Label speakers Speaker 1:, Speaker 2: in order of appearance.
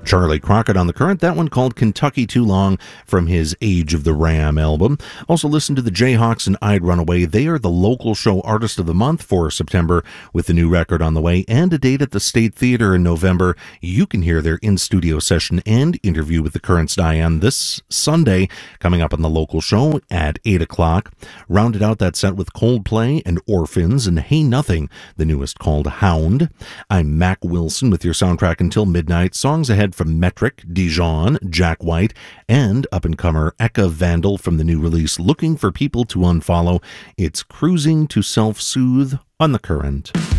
Speaker 1: Charlie Crockett on the Current, that one called Kentucky Too Long from his Age of the Ram album. Also listen to the Jayhawks and I'd Run Away. They are the local show artist of the month for September with the new record on the way and a date at the State Theater in November. You can hear their in-studio session and interview with the Current's Diane this Sunday coming up on the local show at 8 o'clock. Rounded out that set with Coldplay and Orphans and Hey Nothing, the newest called Hound. I'm Mac Wilson with your soundtrack until midnight. Songs ahead from Metric, Dijon, Jack White, and up-and-comer Eka Vandal from the new release Looking for People to Unfollow. It's Cruising to Self-Soothe on the Current.